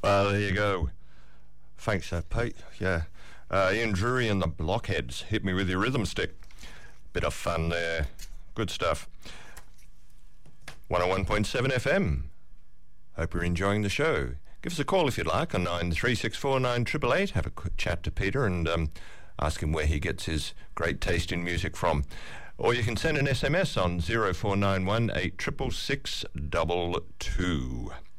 There you go. Thanks, Pete. Yeah. Ian Drury and the Blockheads. Hit me with your rhythm stick. Bit of fun there. Good stuff. 101.7 FM. Hope you're enjoying the show. Give us a call if you'd like on 9364 9888. Have a quick chat to Peter and ask him where he gets his great taste in music from. Or you can send an SMS on 0491 866 622.